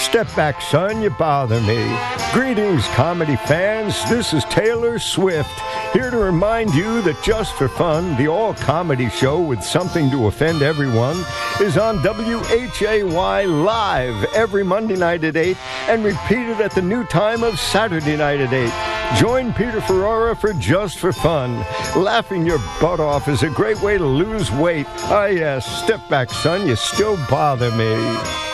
Step back, son, you bother me. Greetings, comedy fans. This is Taylor Swift, here to remind you that Just for Fun, the all-comedy show with something to offend everyone, is on WHAY Live every Monday night at 8 and repeated at the new time of Saturday night at 8. Join Peter Ferrara for Just for Fun. Laughing your butt off is a great way to lose weight. Ah, yes, step back, son, you still bother me.